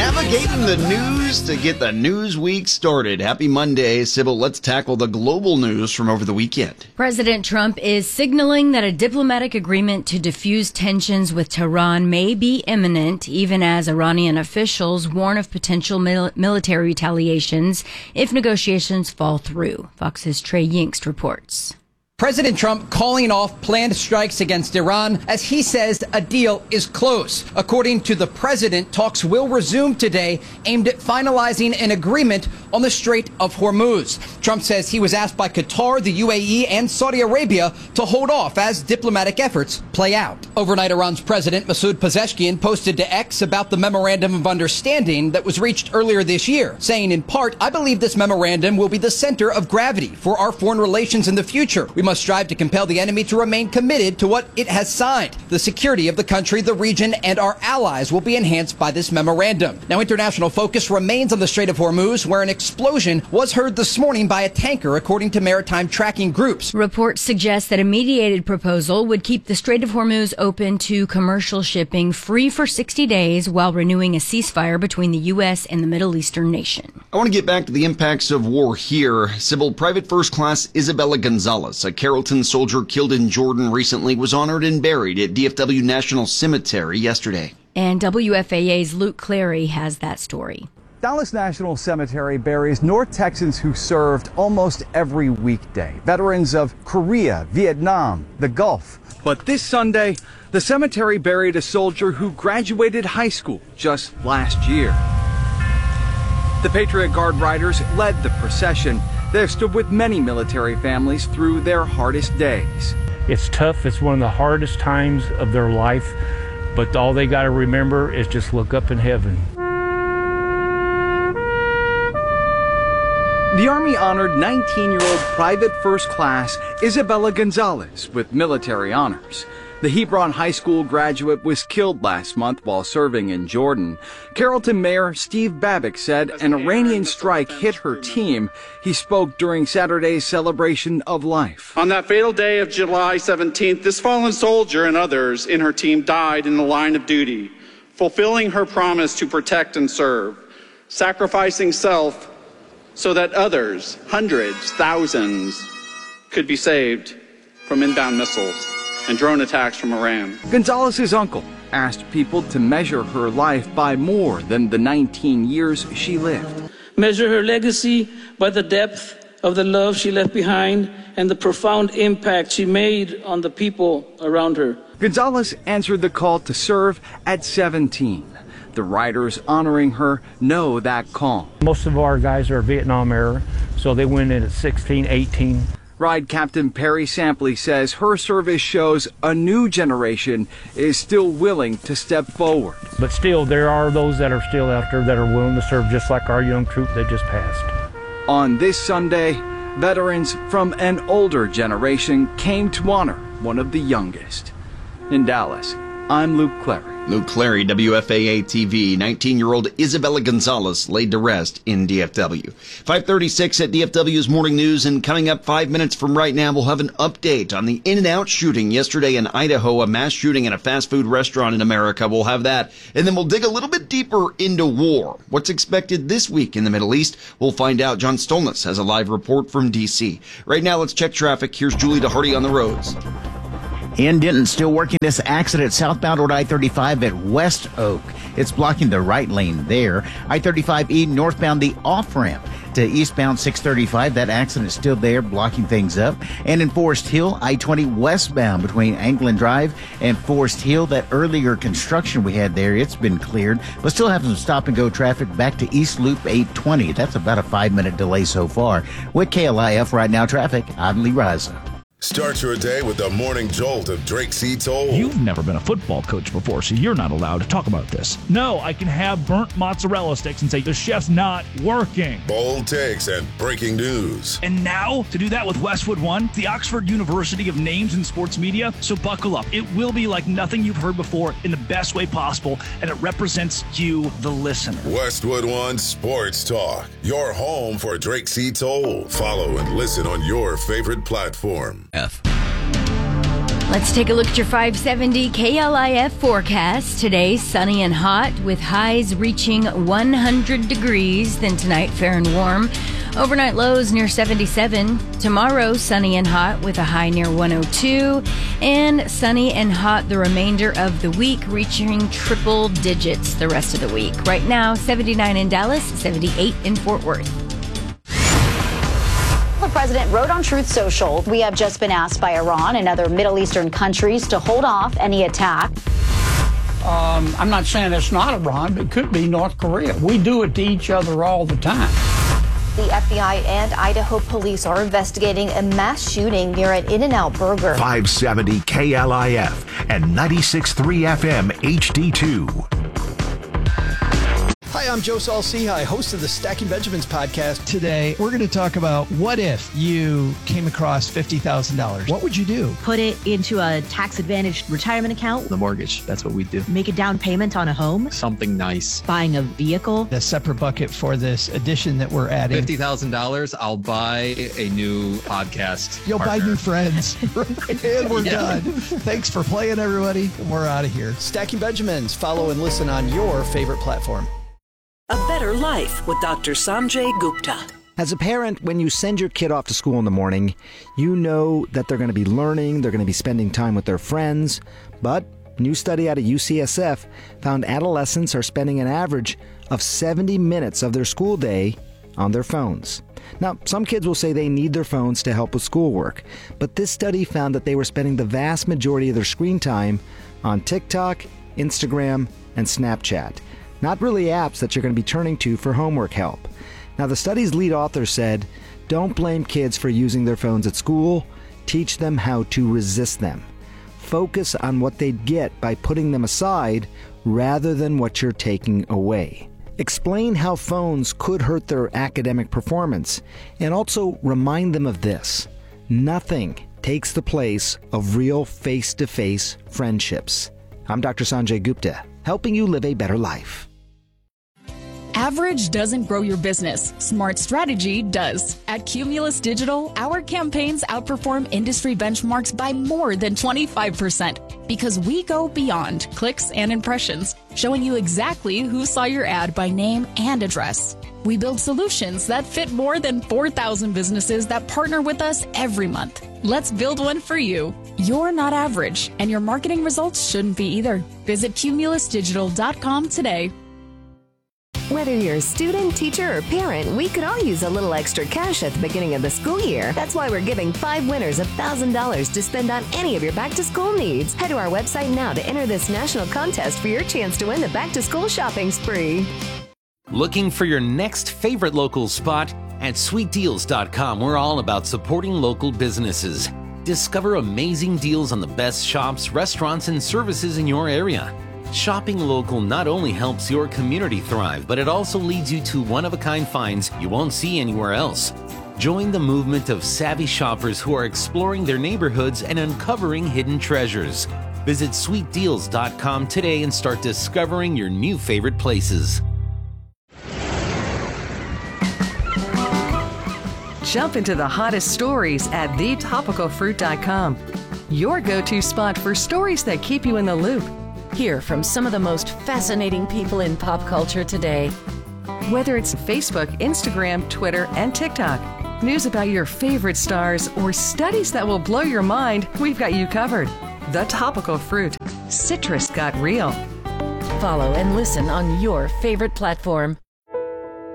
Navigating the news to get the news week started. Happy Monday, Sybil. Let's tackle the global news from over the weekend. President Trump is signaling that a diplomatic agreement to defuse tensions with Tehran may be imminent, even as Iranian officials warn of potential military retaliations if negotiations fall through. Fox's Trey Yingst reports. President Trump calling off planned strikes against Iran as he says a deal is close. According to the president, talks will resume today aimed at finalizing an agreement on the Strait of Hormuz. Trump says he was asked by Qatar, the UAE, and Saudi Arabia to hold off as diplomatic efforts play out. Overnight, Iran's president, Masoud Pezeshkian, posted to X about the memorandum of understanding that was reached earlier this year, saying in part, "I believe this memorandum will be the center of gravity for our foreign relations in the future. We must strive to compel the enemy to remain committed to what it has signed. The security of the country, the region, and our allies will be enhanced by this memorandum." Now, international focus remains on the Strait of Hormuz, where an explosion was heard this morning by a tanker, according to maritime tracking groups. Reports suggest that a mediated proposal would keep the Strait of Hormuz open to commercial shipping free for 60 days while renewing a ceasefire between the U.S. and the Middle Eastern nation. I want to get back to the impacts of war here. Sybil, Private First Class Isabella Gonzalez, a Carrollton soldier killed in Jordan recently, was honored and buried at DFW National Cemetery yesterday. And WFAA's Luke Clary has that story. Dallas National Cemetery buries North Texans who served almost every weekday. Veterans of Korea, Vietnam, the Gulf. But this Sunday, the cemetery buried a soldier who graduated high school just last year. The Patriot Guard riders led the procession. They've stood with many military families through their hardest days. It's tough. It's one of the hardest times of their life, but all they got to remember is just look up in heaven. The Army honored 19-year-old Private First Class Isabella Gonzalez with military honors. The Hebron High School graduate was killed last month while serving in Jordan. Carrollton Mayor Steve Babbitt said an Iranian strike hit her team. He spoke during Saturday's celebration of life. On that fatal day of July 17th, this fallen soldier and others in her team died in the line of duty, fulfilling her promise to protect and serve, sacrificing self so that others, hundreds, thousands, could be saved from inbound missiles and drone attacks from Iran. Gonzalez's uncle asked people to measure her life by more than the 19 years she lived. Measure her legacy by the depth of the love she left behind and the profound impact she made on the people around her. Gonzalez answered the call to serve at 17. The riders honoring her know that call. Most of our guys are Vietnam era, so they went in at 16, 18. Ride Captain Perry Sampley says her service shows a new generation is still willing to step forward. But still, there are those that are still out there that are willing to serve, just like our young troop that just passed. On this Sunday, veterans from an older generation came to honor one of the youngest. In Dallas, I'm Luke Clary. Luke Clary, WFAA TV. 19-year-old Isabella Gonzalez laid to rest in DFW. 5:36 at DFW's Morning News, and coming up 5 minutes from right now, we'll have an update on the In-N-Out shooting yesterday in Idaho, a mass shooting at a fast food restaurant in America. We'll have that, and then we'll dig a little bit deeper into war. What's expected this week in the Middle East? We'll find out. John Stolness has a live report from D.C. Right now, let's check traffic. Here's Julie DeHardy on the roads. In Denton, still working this accident southbound on I-35 at West Oak. It's blocking the right lane there. I-35E northbound the off-ramp to eastbound 635. That accident is still there, blocking things up. And in Forest Hill, I-20 westbound between Anglin Drive and Forest Hill. That earlier construction we had there, it's been cleared, but still have some stop-and-go traffic back to East Loop 820. That's about a 5-minute delay so far. With KLIF Right Now Traffic, I'm Lee Riza. Start your day with the morning jolt of Drake C. Toll. You've never been a football coach before, so you're not allowed to talk about this. No, I can have burnt mozzarella sticks and say the chef's not working. Bold takes and breaking news. And now, to do that with Westwood One, the Oxford University of Names in Sports Media. So buckle up. It will be like nothing you've heard before in the best way possible, and it represents you, the listener. Westwood One Sports Talk, your home for Drake C. Toll. Follow and listen on your favorite platform. Let's take a look at your 570 KLIF forecast. Today, sunny and hot with highs reaching 100 degrees. Then tonight, fair and warm. Overnight lows near 77. Tomorrow, sunny and hot with a high near 102. And sunny and hot the remainder of the week, reaching triple digits the rest of the week. Right now, 79 in Dallas, 78 in Fort Worth. The president wrote on Truth Social, "We have just been asked by Iran and other Middle Eastern countries to hold off any attack." I'm not saying it's not Iran, but it could be North Korea. We do it to each other all the time. The FBI and Idaho police are investigating a mass shooting near an In-N-Out Burger. 570 KLIF and 96.3 FM HD2. Hi, I'm Joe Saul-Sehy, host of the Stacking Benjamins podcast. Today, we're going to talk about what if you came across $50,000? What would you do? Put it into a tax-advantaged retirement account. The mortgage, that's what we do. Make a down payment on a home. Something nice. Buying a vehicle. A separate bucket for this addition that we're adding. $50,000, I'll buy a new podcast You'll partner. buy new friends. And we're done. Thanks for playing, everybody. We're out of here. Stacking Benjamins. Follow and listen on your favorite platform. A Better Life with Dr. Sanjay Gupta. As a parent, when you send your kid off to school in the morning, you know that they're going to be learning, they're going to be spending time with their friends. But a new study out of UCSF found adolescents are spending an average of 70 minutes of their school day on their phones. Now, some kids will say they need their phones to help with schoolwork, but this study found that they were spending the vast majority of their screen time on TikTok, Instagram, and Snapchat. Not really apps that you're going to be turning to for homework help. Now, the study's lead author said, don't blame kids for using their phones at school. Teach them how to resist them. Focus on what they'd get by putting them aside rather than what you're taking away. Explain how phones could hurt their academic performance, and also remind them of this. Nothing takes the place of real face-to-face friendships. I'm Dr. Sanjay Gupta, helping you live a better life. Average doesn't grow your business. Smart strategy does. At Cumulus Digital, our campaigns outperform industry benchmarks by more than 25% because we go beyond clicks and impressions, showing you exactly who saw your ad by name and address. We build solutions that fit more than 4,000 businesses that partner with us every month. Let's build one for you. You're not average, and your marketing results shouldn't be either. Visit cumulusdigital.com today. Whether you're a student, teacher, or parent, we could all use a little extra cash at the beginning of the school year. That's why we're giving 5 winners $1,000 to spend on any of your back-to-school needs. Head to our website now to enter this national contest for your chance to win the back-to-school shopping spree. Looking for your next favorite local spot? At sweetdeals.com, we're all about supporting local businesses. Discover amazing deals on the best shops, restaurants, and services in your area. Shopping local not only helps your community thrive, but it also leads you to one-of-a-kind finds you won't see anywhere else. Join the movement of savvy shoppers who are exploring their neighborhoods and uncovering hidden treasures. Visit sweetdeals.com today and start discovering your new favorite places. Jump into the hottest stories at thetopicalfruit.com. Your go-to spot for stories that keep you in the loop. Hear from some of the most fascinating people in pop culture today. Whether it's Facebook, Instagram, Twitter, and TikTok, news about your favorite stars, or studies that will blow your mind, we've got you covered. The Topical Fruit. Citrus got real. Follow and listen on your favorite platform.